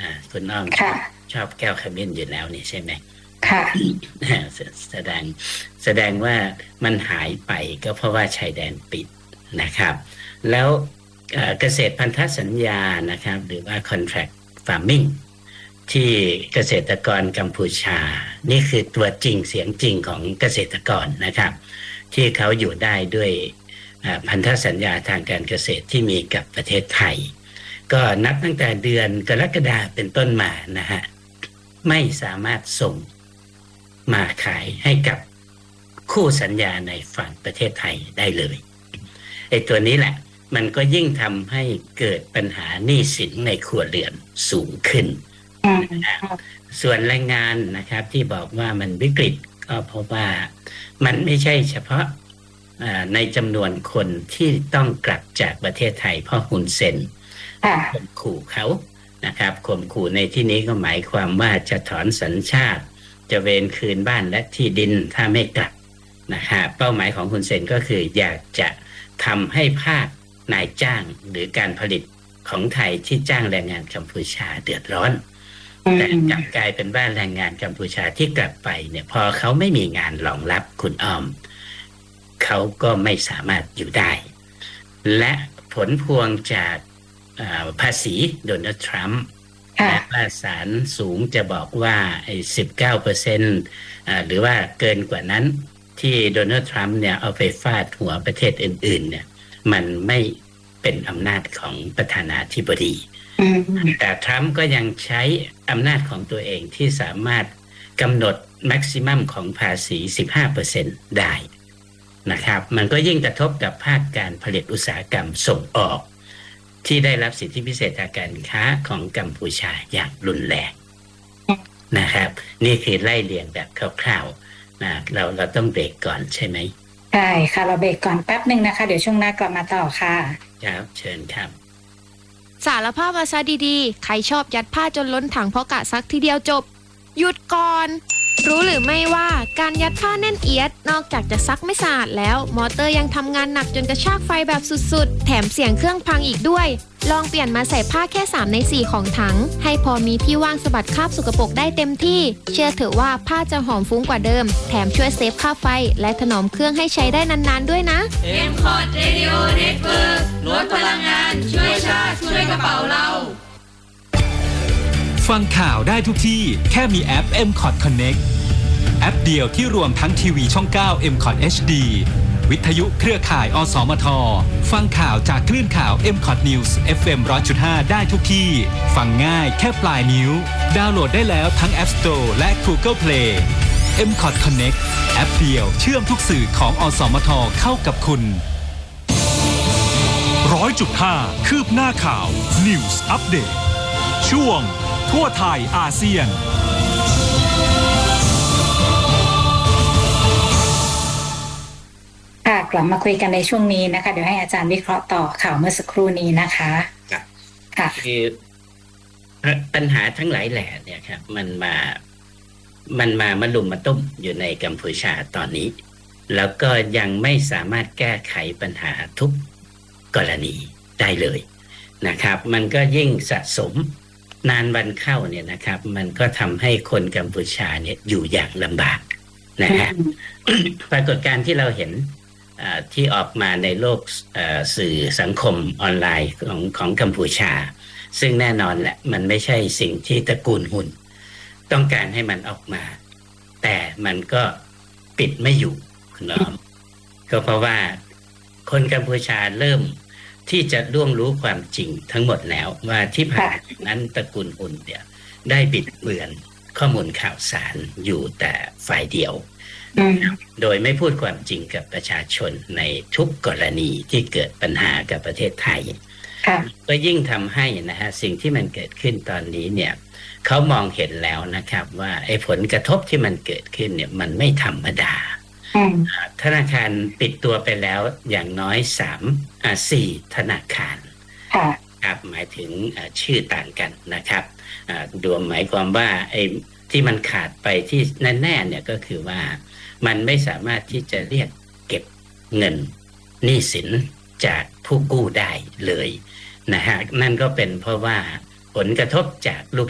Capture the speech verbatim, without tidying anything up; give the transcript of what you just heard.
อ่าคุณอ้อมชอบแก้วขมิ้นอยู่แล้วนี่ใช่ไหมค่ะแสดงแสดงว่ามันหายไปก็เพราะว่าชายแดนปิดนะครับแล้วเกษตรพันธสัญญานะครับหรือว่า contract farming ที่เกษตรกรกัมพูชานี่คือตัวจริงเสียงจริงของเกษตรกรนะครับที่เขาอยู่ได้ด้วยพันธสัญญาทางการเกษตรที่มีกับประเทศไทยก็นับตั้งแต่เดือนกรกฎาคมเป็นต้นมานะฮะไม่สามารถส่งมาขายให้กับคู่สัญญาในฝั่งประเทศไทยได้เลยไอ้ตัวนี้แหละมันก็ยิ่งทำให้เกิดปัญหาหนี้สินในครัวเรือนสูงขึ้นนะครับส่วนแรงงานนะครับที่บอกว่ามันวิกฤตก็เพราะว่ามันไม่ใช่เฉพาะในจำนวนคนที่ต้องกลับจากประเทศไทยเพราะฮุนเซนข่มขู่เขานะครับข่มขู่ในที่นี้ก็หมายความว่าจะถอนสัญชาติจะเวนคืนบ้านและที่ดินถ้าไม่กลับนะครับเป้าหมายของฮุนเซนก็คืออยากจะทำให้ภาคนายจ้างหรือการผลิตของไทยที่จ้างแรงงานกัมพูชาเดือดร้อนแต่กลับกลายเป็นว่าแรงงานกัมพูชาที่กลับไปเนี่ยพอเขาไม่มีงานรองรับคุณอ้อมเขาก็ไม่สามารถอยู่ได้และผลพวงจากภาษีโดนัลด์ทรัมป์และว่าศาลสูงจะบอกว่าไอ้ สิบเก้าเปอร์เซ็นต์ หรือว่าเกินกว่านั้นที่โดนัลด์ทรัมป์เนี่ยเอาไปฟาดหัวประเทศอื่นๆเนี่ยมันไม่เป็นอำนาจของประธานาธิบดีแต่ทรัมป์ก็ยังใช้อำนาจของตัวเองที่สามารถกำหนดแม็กซิมัมของภาษี สิบห้าเปอร์เซ็นต์ ได้นะครับมันก็ยิ่งกระทบกับภาคการผลิตอุตสาหกรรมส่งออกที่ได้รับสิทธิพิเศษทางการค้าของกัมพูชาอย่างรุนแรงนะครับนี่คือไล่เรียงแบบคร่าวๆนะเราเราต้องเบรกก่อนใช่ไหมใช่ค่ะเราเบรกก่อนแป๊บนึงนะคะเดี๋ยวช่วงหน้ากลับมาต่อค่ะครับเชิญครับสารภาพภาษาดีๆใครชอบยัดผ้าจนล้นถังเพราะกะซักทีเดียวจบหยุดก่อนรู้หรือไม่ว่าการยัดผ้าแน่นเอียดนอกจากจะซักไม่สะอาดแล้วมอเตอร์ยังทำงานหนักจนกระชากไฟแบบสุดๆแถมเสียงเครื่องพังอีกด้วยลองเปลี่ยนมาใส่ผ้าแค่สามในสี่ของถังให้พอมีที่ว่างสะบัดคราบสกปรกได้เต็มที่เชื่อเถอะว่าผ้าจะหอมฟุ้งกว่าเดิมแถมช่วยเซฟค่าไฟและถนอมเครื่องให้ใช้ได้นานๆด้วยนะเอ็ม คอร์ด Radio Network ลดพลังงานช่วยชาติช่วยกระเป๋าเราฟังข่าวได้ทุกที่แค่มีแอป เอ็ม คอร์ด Connect แอปเดียวที่รวมทั้งทีวีช่อง เก้า เอ็ม คอร์ด เอช ดี วิทยุเครือข่ายอสมทฟังข่าวจากคลื่นข่าว เอ็ม คอร์ด News เอฟ เอ็ม หนึ่งร้อยจุดห้า ได้ทุกที่ฟังง่ายแค่ปลายนิ้วดาวน์โหลดได้แล้วทั้ง App Store และ Google Play เอ็ม คอร์ด Connect แอปเดียวเชื่อมทุกสื่อของอสมทเข้ากับคุณ หนึ่งร้อยจุดห้า คืบหน้าข่าว News Update ช่วงทั่วไทยอาเซียนค่ะกลับมาคุยกันในช่วงนี้นะคะเดี๋ยวให้อาจารย์วิเคราะห์ต่อข่าวเมื่อสักครู่นี้นะคะครับค่ะคือปัญหาทั้งหลายแหล่เนี่ยครับมันมามันมามาลุมมาตุ้มอยู่ในกัมพูชาตอนนี้แล้วก็ยังไม่สามารถแก้ไขปัญหาทุกกรณีได้เลยนะครับมันก็ยิ่งสะสมนานวันเข้าเนี่ยนะครับมันก็ทำให้คนกัมพูชาเนี่ยอยู่อย่างลำบากนะฮะ ปรากฏการณ์ที่เราเห็นที่ออกมาในโลกสื่อสังคมออนไลน์ของของกัมพูชาซึ่งแน่นอนแหละมันไม่ใช่สิ่งที่ตระกูลหุ่นต้องการให้มันออกมาแต่มันก็ปิดไม่อยู่คุณน้อมก็เพราะว่าคนกัมพูชาเริ่มที่จะล่วงรู้ความจริงทั้งหมดแล้วว่าที่ผ่านนั้นตระกูลหุ่นเนี่ยได้บิดเบือนข้อมูลข่าวสารอยู่แต่ฝ่ายเดียวโดยไม่พูดความจริงกับประชาชนในทุกกรณีที่เกิดปัญหากับประเทศไทยก็ยิ่งทำให้นะฮะสิ่งที่มันเกิดขึ้นตอนนี้เนี่ยเขามองเห็นแล้วนะครับว่าไอ้ผลกระทบที่มันเกิดขึ้นเนี่ยมันไม่ธรรมดาธนาคารปิดตัวไปแล้วอย่างน้อยสามอ่าสี่ธนาคารครับหมายถึงชื่อต่างกันนะครับรวมหมายความว่าไอ้ที่มันขาดไปที่แน่ๆเนี่ยก็คือว่ามันไม่สามารถที่จะเรียกเก็บเงินหนี้สินจากผู้กู้ได้เลยนะฮะนั่นก็เป็นเพราะว่าผลกระทบจากลูก